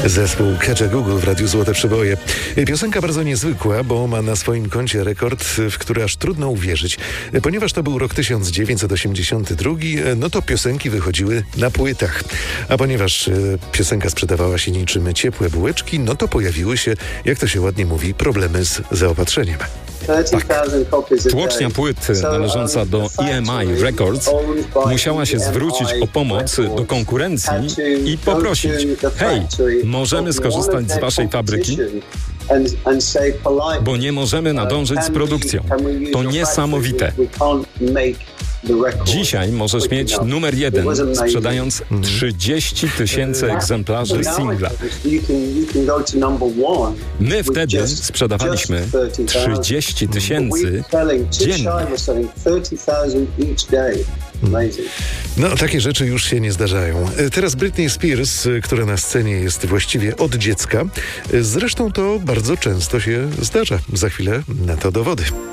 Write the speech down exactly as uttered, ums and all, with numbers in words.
Zespół Kacze Google w Radiu Złote Przeboje. Piosenka bardzo niezwykła, bo ma na swoim koncie rekord, w który aż trudno uwierzyć. Ponieważ to był rok tysiąc dziewięćset osiemdziesiąty drugi, no to piosenki wychodziły na płytach. A ponieważ piosenka sprzedawała się niczym ciepłe bułeczki, no to pojawiły się, jak to się ładnie mówi, problemy z zaopatrzeniem. Tak. Tłocznia płyt należąca do E M I Records musiała się zwrócić o pomoc do konkurencji i poprosić: hej, możemy skorzystać z waszej fabryki? Bo nie możemy nadążyć z produkcją. To niesamowite. Dzisiaj możesz mieć numer jeden, sprzedając trzydzieści tysięcy egzemplarzy singla. My wtedy sprzedawaliśmy trzydzieści tysięcy dziennie. No, takie rzeczy już się nie zdarzają. Teraz Britney Spears, która na scenie jest właściwie od dziecka. Zresztą to bardzo często się zdarza. Za chwilę na to dowody.